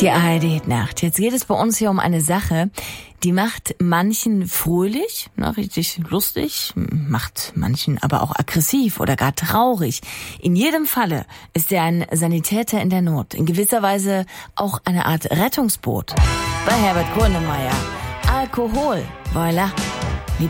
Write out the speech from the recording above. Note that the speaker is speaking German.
Die ARD-Nacht. Jetzt geht es bei uns hier um eine Sache, die macht manchen fröhlich, richtig lustig, macht manchen aber auch aggressiv oder gar traurig. In jedem Falle ist er ein Sanitäter in der Not, in gewisser Weise auch eine Art Rettungsboot. Bei Herbert Grönemeyer. Alkohol, voilà.